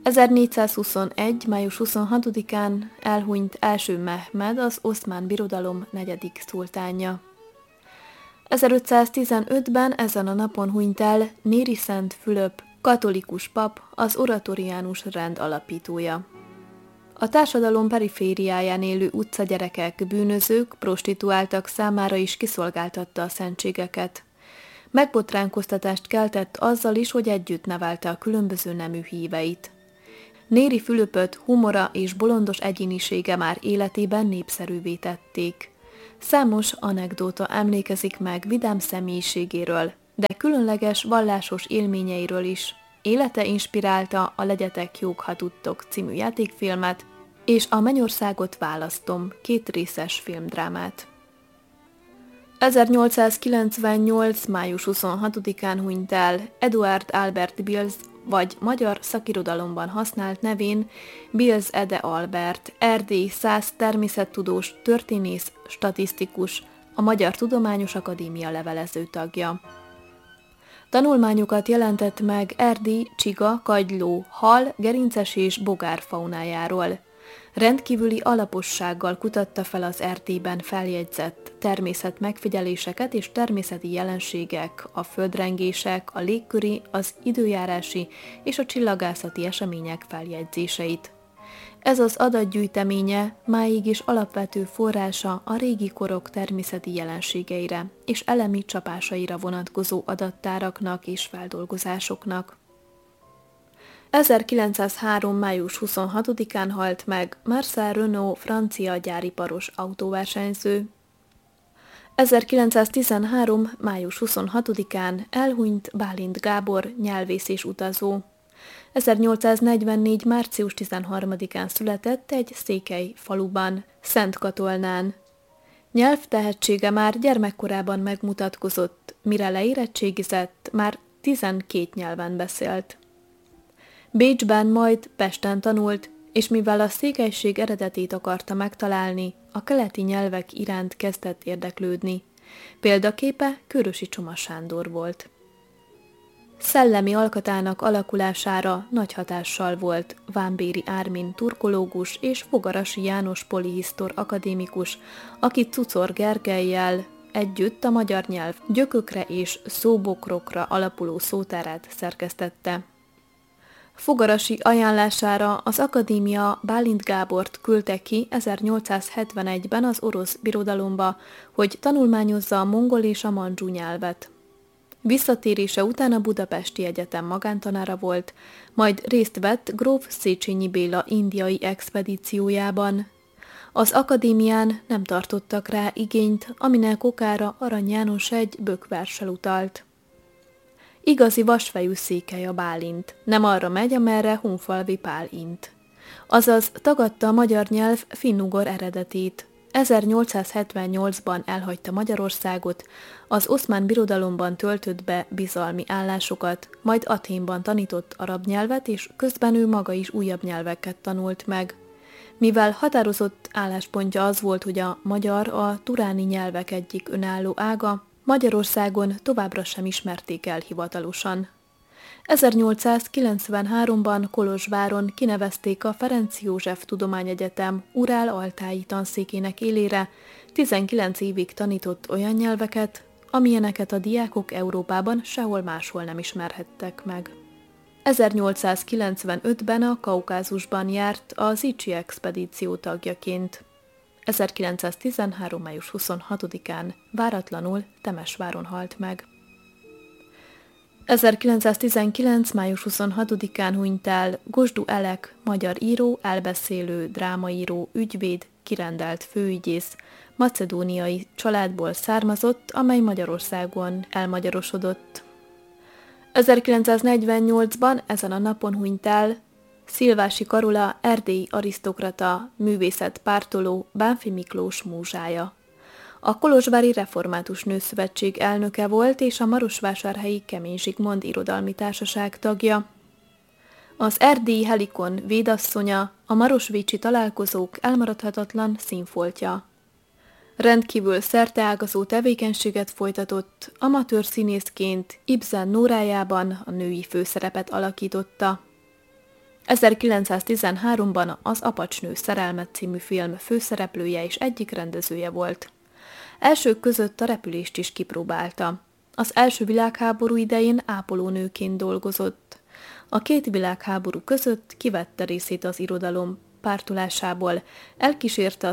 1421. május 26-án elhunyt első Mehmed, az Oszmán Birodalom 4. szultánja. 1515-ben ezen a napon hunyt el Néri Szent Fülöp, katolikus pap, az oratoriánus rend alapítója. A társadalom perifériáján élő utcagyerekek, bűnözők, prostituáltak számára is kiszolgáltatta a szentségeket. Megbotránkoztatást keltett azzal is, hogy együtt nevelte a különböző nemű híveit. Néri Fülöpöt humora és bolondos egyénisége már életében népszerűvé tették. Számos anekdóta emlékezik meg vidám személyiségéről, de különleges vallásos élményeiről is. Élete inspirálta a Legyetek jók, ha tudtok című játékfilmet, és a Mennyországot választom 2 részes filmdrámát. 1898. május 26-án hunyt el Eduard Albert Biels, vagy magyar szakirodalomban használt nevén Biels Ede Albert, erdélyi szász természettudós, történész, statisztikus, a Magyar Tudományos Akadémia levelező tagja. Tanulmányokat jelentett meg Erdély, csiga, kagyló, hal, gerinces és bogár faunájáról. Rendkívüli alapossággal kutatta fel az Erdélyben feljegyzett természetmegfigyeléseket és természeti jelenségek, a földrengések, a légköri, az időjárási és a csillagászati események feljegyzéseit. Ez az adatgyűjteménye máig is alapvető forrása a régi korok természeti jelenségeire és elemi csapásaira vonatkozó adattáraknak és feldolgozásoknak. 1903. május 26-án halt meg Marcel Renault, francia gyáriparos autóversenyző. 1913. május 26-án elhunyt Bálint Gábor, nyelvész és utazó. 1844. március 13-án született egy székely faluban, Szentkatolnán. Nyelvtehetsége már gyermekkorában megmutatkozott, mire leérettségizett, már 12 nyelven beszélt. Bécsben, majd Pesten tanult, és mivel a székelység eredetét akarta megtalálni, a keleti nyelvek iránt kezdett érdeklődni. Példaképe Kőrösi Csoma Sándor volt. Szellemi alkatának alakulására nagy hatással volt Vámbéry Ármin turkológus és Fogarasi János polihisztor akadémikus, aki Czuczor Gergellyel együtt a magyar nyelv gyökökre és szóbokrokra alapuló szótárát szerkesztette. Fogarasi ajánlására az akadémia Bálint Gábort küldte ki 1871-ben az orosz birodalomba, hogy tanulmányozza a mongol és a mandzsú nyelvet. Visszatérése után a Budapesti Egyetem magántanára volt, majd részt vett gróf Széchenyi Béla indiai expedíciójában. Az akadémián nem tartottak rá igényt, aminek okára Arany János egy bökverssel utalt. Igazi vasfejű székely a Bálint, nem arra megy, amerre Hunfalvi Pál int. Azaz tagadta a magyar nyelv finnugor eredetét. 1878-ban elhagyta Magyarországot, az Oszmán Birodalomban töltött be bizalmi állásokat, majd Athénban tanított arab nyelvet, és közben ő maga is újabb nyelveket tanult meg. Mivel határozott álláspontja az volt, hogy a magyar a turáni nyelvek egyik önálló ága, Magyarországon továbbra sem ismerték el hivatalosan. 1893-ban Kolozsváron kinevezték a Ferenc József Tudományegyetem Urál-Altái tanszékének élére, 19 évig tanított olyan nyelveket, amilyeneket a diákok Európában sehol máshol nem ismerhettek meg. 1895-ben a Kaukázusban járt a Zichy expedíció tagjaként. 1913. május 26-án váratlanul Temesváron halt meg. 1919. május 26-án hunyt el Gosdú Elek, magyar író, elbeszélő, drámaíró, ügyvéd, kirendelt főügyész, macedóniai családból származott, amely Magyarországon elmagyarosodott. 1948-ban ezen a napon hunyt el Szilvási Karola, erdélyi arisztokrata, művészetpártoló, Bánffy Miklós múzsája. A Kolozsvári Református Nőszövetség elnöke volt, és a marosvásárhelyi Kemény Zsigmond Irodalmi Társaság tagja. Az erdélyi Helikon védasszonya, a marosvécsi találkozók elmaradhatatlan színfoltja. Rendkívül szerteágazó tevékenységet folytatott, amatőr színészként Ibsen Nórájában a női főszerepet alakította. 1913-ban az Apacsnő szerelme című film főszereplője és egyik rendezője volt. Elsők között a repülést is kipróbálta. Az első világháború idején ápolónőként dolgozott. A két világháború között kivette részét az irodalom pártolásából, elkísérte a